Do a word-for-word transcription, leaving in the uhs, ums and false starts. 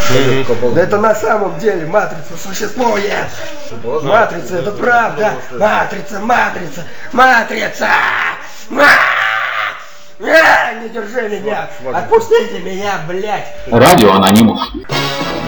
Да это на самом деле матрица существует. Матрица, это правда. Матрица, матрица, матрица. Не держи меня. Отпустите меня, блядь. Радио Анонимус.